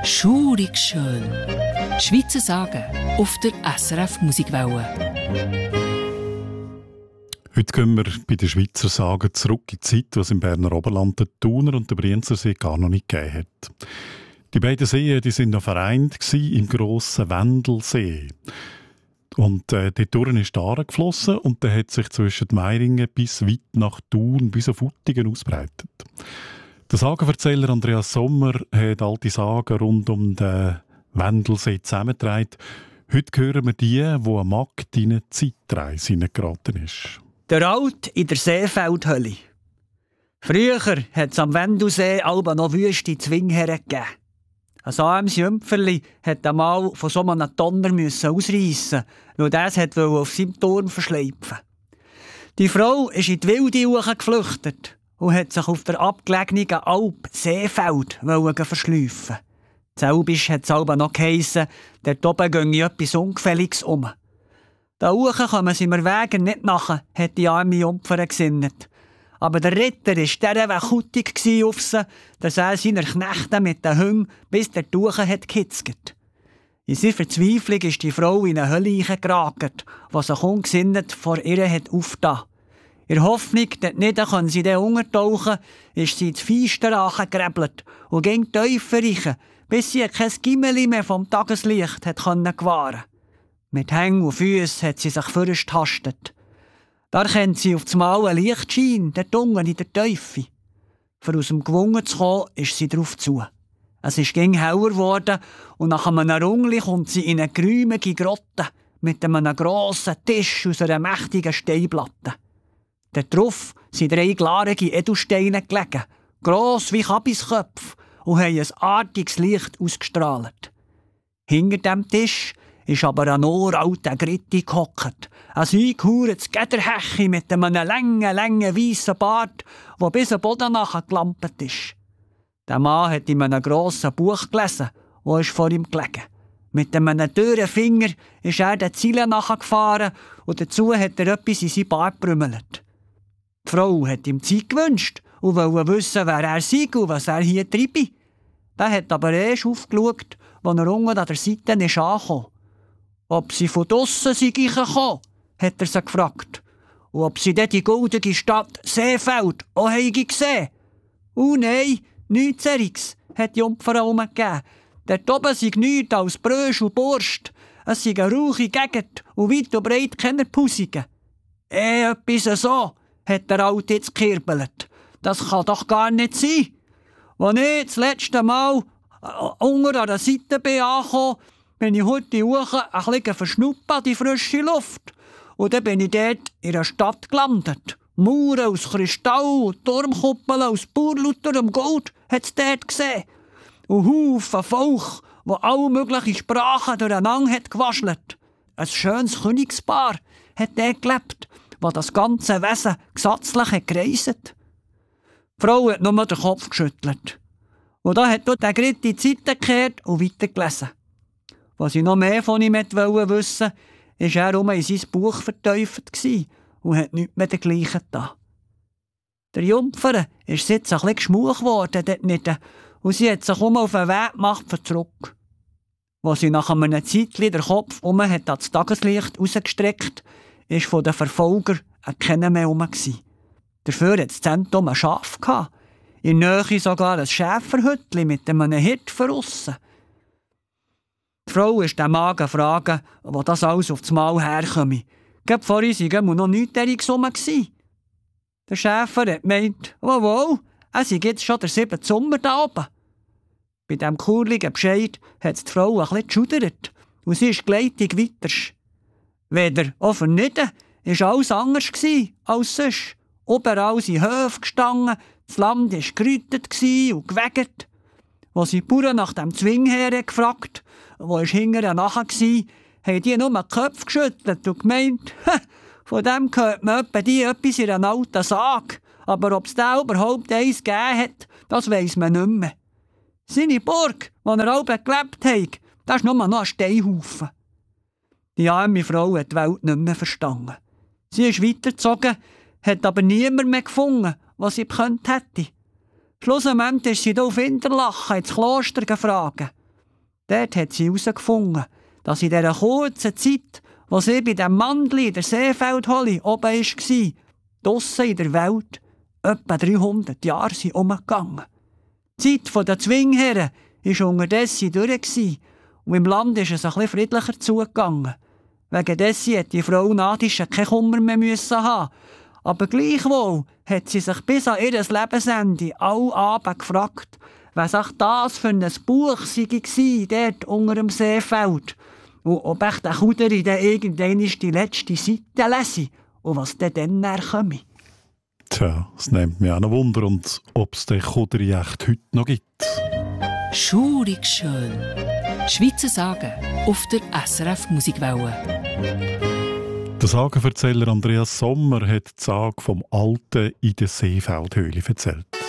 Schurig schön. Schweizer Sagen auf der SRF Musikwelle. Heute gehen wir bei den Schweizer Sagen zurück in die Zeit, was im Berner Oberland den Thuner und den Brienzersee gar noch nicht gegeben hat. Die beiden Seen die sind noch vereint im grossen Wendelsee. Und dort ist die Aare geflossen und der hat sich zwischen Meiringen bis weit nach Thun, bis auf Uttigen ausbreitet. Der Sagenverzähler Andreas Sommer hat alte Sagen rund um den Wendelsee zusammengetragen. Heute hören wir die, wo eine Magd in eine Zeitreise hineingeraten ist. Der Alt in der Seefeldhölle. Früher hat es am Wendelsee alba noch wüste Zwingherren gegeben. Ein armes Jümpferli musste einmal von so einem Donner ausreissen, weil das auf seinem Turm verschleifen. Die Frau ist in die Wilde geflüchtet und hat sich auf der abgelegenen Alp Seefeld verschleifen. Zelbisch hat es alba noch geheissen, dort oben ginge etwas Ungefälliges um. Da oben kommen sie mir Wegen nicht nach, hat die arme Jungfer gesinnet. Aber der Ritter war der kutig auf sie, dass er seiner Knechte mit den Hüngen bis der Tuche hat gehitzget. In seiner Verzweiflung ist die Frau in eine Hölle geragt, was sich ungesinnet vor ihr hat aufgetan. In der Hoffnung, dort nicht kann sie dann untertauchen, ist sie ins Feister gerebelt und ging tiefer rein, bis sie kein Gimmeli mehr vom Tageslicht hat gewahren. Mit Hängen und Füßen hat sie sich vorgetastet. Da kennt sie auf einmal einen Lichtschein, der unten in der Teufel. Für aus dem Gewungen zu kommen, ist sie drauf zu. Es ist heller geworden und nach einem Rungli kommt sie in eine geräumige Grotte mit einem grossen Tisch aus einer mächtigen Steinplatte. Darauf sind 3 glarige Edelsteine gelegen, gross wie Kabisköpfe, und haben ein artiges Licht ausgestrahlt. Hinter dem Tisch ist aber ein uralter Gritti gehockt, ein eingehauertes Gederhächi mit einem langen weissen Bart, der bis am Boden gelampt ist. Der Mann hat in einem grossen Buch gelesen, das vor ihm gelegen. Mit einem dürren Finger ist er den Zielen nachgefahren und dazu hat er etwas in sein Bart brümmelt. Die Frau hat ihm Zeit gewünscht und wollte wissen, wer er sei und was er hier treibe. Der hat aber erst aufgeschaut, als er unten an der Seite ist angekommen. Ob sie von draussen sei gekommen, hat er sie gefragt. Und ob sie dort die goldige Stadt Seefeld auch gesehen. Nein, nichts Erigs, hat die Jungfer herumgegeben. Dort oben sei nichts als Brösch und Burst. Es sei eine rauche Gegend und weit und breit keine Pusigen. Etwas so, hat der Alte jetzt gekirbelt. Das kann doch gar nicht sein. Als ich das letzte Mal unter an der Seite bin angekommen, bin ich heute hoch ein bisschen verschnuppert an die frische Luft. Und dann bin ich dort in einer Stadt gelandet. Mauern aus Kristall und Turmkuppeln aus purlauterem Gold hat es dort gesehen. Und Haufen Volk, das alle möglichen Sprachen durcheinander hat gewaschelt. Ein schönes Königspaar hat dort gelebt, das das ganze Wesen gesatzlich hat gereist. Die Frau hat nur den Kopf geschüttelt. Und da hat der Gritti in die Seite gekehrt und weitergelesen. Was ich noch mehr von ihm wissen wollte, war er in sein Buch vertieft und hat nichts mehr dergleichen getan. Der Jungfer ist jetzt ein bisschen geschmuch geworden dort nicht, und sie hat sich auf den Weg gemacht für zurück. Als sie nach einem Zeitchen den Kopf hat ans Tageslicht rausgestreckt, war von den Verfolgern keiner mehr herum. Dafür hatte das Zentrum ein Schaf. In der Nähe sogar ein Schäferhütchen mit einem Hirt verrissen. Die Frau ist dem Mann gefragt, wo das alles auf das Mal herkomme. Gerade vorhin war noch nichts dergleichen rum. Der Schäfer hat gemeint, wohl, er sei jetzt schon der 7. Sommer da oben. Bei diesem kurligen Bescheid hat die Frau ein bisschen geschudert und sie ist gleitig weiter. Weder offen nicht, war alles anders als sonst. Überall sind Höfe gestanden, das Land war gerüttet und gewegert. Als die Bauern nach dem Zwingherr gefragt, wo hinterher nachher war, haben die nur den Kopf geschüttelt und gemeint, von dem hört man etwas in einer alten Sage. Aber ob es da überhaupt eins gegeben hat, das weiss man nicht mehr. Seine Burg, wo er alle gelebt hat, das ist nur noch ein Steinhaufen. Die arme Frau hat die Welt nicht mehr verstanden. Sie ist weitergezogen, hat aber niemand mehr gefunden, was sie gekannt hätte. Schlussendlich ist sie auf Interlachen ins Kloster gefragt. Dort hat sie herausgefunden, dass in dieser kurzen Zeit, wo sie bei dem Mandli in der Seefeldhöhle oben war, draussen in der Welt, etwa 300 Jahre sind umgegangen. Die Zeit der Zwingherren war unterdessen durch und im Land ist es ein bisschen friedlicher zugegangen. Wegen dessen hätte die Frau Nadische keinen Kummer mehr haben. Aber gleichwohl hat sie sich bis an ihr Lebensende alle Abend gefragt, was sich das für ein Buch sei dort unter dem Seefeld. Und ob echt der Kuderi dann irgendwann die letzte Seite lese und was dann näher komme. Tja, es nimmt mich auch noch Wunder, und ob es den Kuderi echt heute noch gibt. Schurig schön. Schweizer Sagen auf der SRF Musikwelle. Der Sagenverzähler Andreas Sommer hat die Sage vom Alten in der Seefeldhöhle erzählt.